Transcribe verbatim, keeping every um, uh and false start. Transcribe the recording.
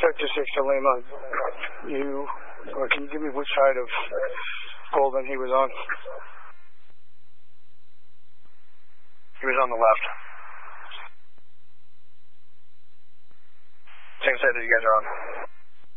Sector six to Lima. You, or can you give me which side of Golden he was on? He was on the left. Same side that you guys are on.